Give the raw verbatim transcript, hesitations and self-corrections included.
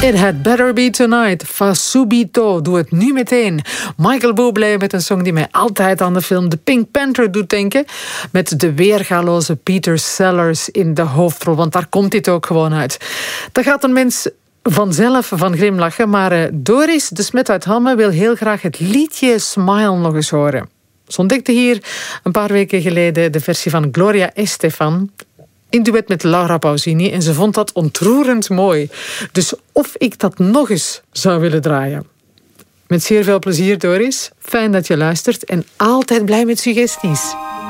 It had better be tonight. Fa subito. Doe het nu meteen. Michael Bublé met een song die mij altijd aan de film The Pink Panther doet denken. Met de weergaloze Peter Sellers in de hoofdrol. Want daar komt dit ook gewoon uit. Daar gaat een mens vanzelf van glimlachen. Maar uh, Doris de Smet uit Hamme wil heel graag het liedje Smile nog eens horen. Ze ontdekte hier een paar weken geleden de versie van Gloria Estefan in duet met Laura Pausini en ze vond dat ontroerend mooi. Dus of ik dat nog eens zou willen draaien. Met zeer veel plezier, Doris. Fijn dat je luistert en altijd blij met suggesties.